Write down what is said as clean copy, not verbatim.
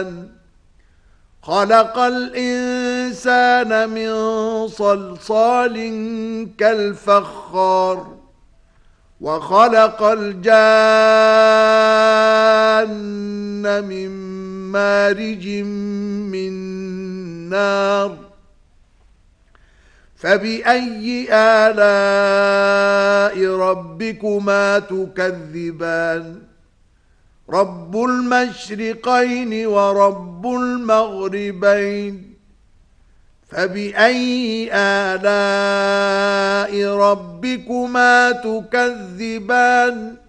الرحمن خلق الإنسان من صلصال كالفخار وخلق الجان من مارج من نار فبأي آلاء ربكما تكذبان رب المشرقين ورب المغربين فبأي آلاء ربكما تكذبان